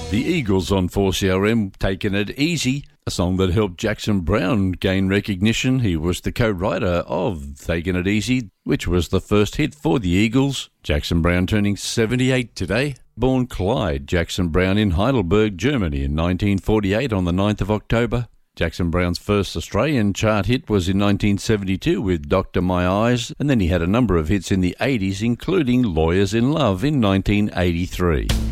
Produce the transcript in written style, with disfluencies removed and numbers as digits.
The Eagles on 4CRM, Taking It Easy, a song that helped Jackson Browne gain recognition. He was the co-writer of Taking It Easy, which was the first hit for the Eagles. Jackson Browne turning 78 today. Born Clyde Jackson Browne in Heidelberg, Germany in 1948 on the 9th of October. Jackson Browne's first Australian chart hit was in 1972 with Dr. My Eyes, and then he had a number of hits in the 80s, including Lawyers in Love in 1983.